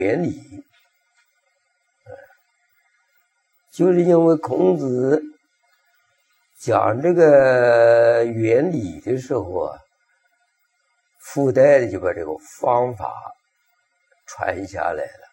原理。就是因为孔子讲这个原理的时候啊，附带的就把这个方法传下来了。